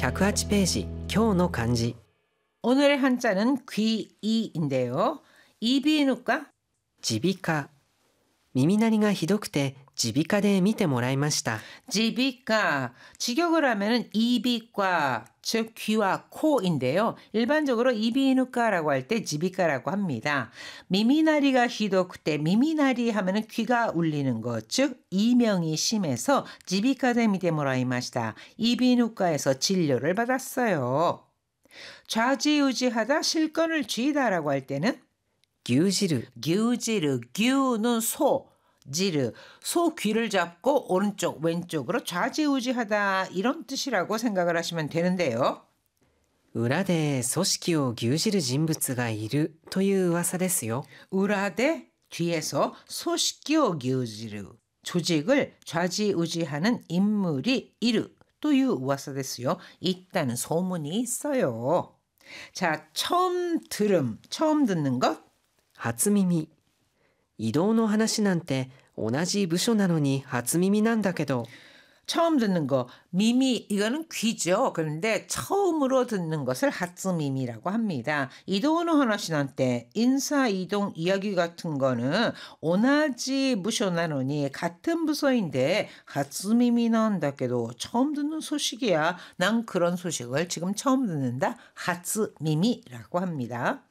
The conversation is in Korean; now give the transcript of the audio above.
108ページ、今日の漢字。 오늘의 한자는 귀이인데요. 이비인후과 耳鼻科。耳鳴りがひどくて耳鼻科で見てもらいました。 지비과 직역을 하면은 이비과 즉 귀와 코인데요. 일반적으로 이비인후과라고 할 때 지비과라고 합니다. 미미나리가 히도크때 미미나리 하면은 귀가 울리는 것, 즉 이명이 심해서 지비과데 미테모라이마시다. 이비인후과에서 진료를 받았어요. 좌지우지하다 실건을 쥐다라고 할 때는 牛耳る。 규지르 규는 소 지르 소 귀를 잡고 오른쪽 왼쪽으로 좌지우지하다 이런 뜻이라고 생각을 하시면 되는데요. 裏で組織を牛耳る人物がいるという噂ですよ。 우라데 뒤에서 소식기오 규지르 조직을 좌지우지하는 인물이 이르 또유 우와사 됐어요. 있다는 소문이 있어요. 자, 처음 듣는 것 初耳。異動の話なんて同じ部署なのに初耳なんだけど。 처음 듣는 거 미미 이거는 귀죠. 그런데 처음으로 듣는 것을 하츠미미라고 합니다. 이도노 하나시한테 인사 이동 이야기 같은 거는 오나지 부쇼나노니 같은 부서인데 하츠미미 나온다께도 처음 듣는 소식이야. 난 그런 소식을 지금 처음 듣는다. 하츠미미라고 합니다.